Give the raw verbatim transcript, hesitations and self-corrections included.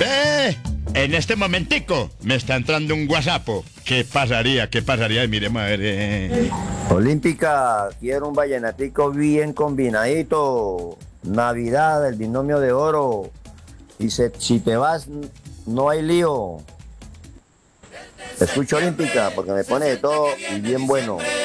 Ve, en este momentico me está entrando un WhatsApp. ¿Qué pasaría? ¿Qué pasaría? Miremos a ver. eh. Olímpica, quiero un vallenatico bien combinadito. Navidad, el binomio de oro. Y se- si te vas, no hay lío. Te escucho Olímpica porque me pone de todo y bien bueno.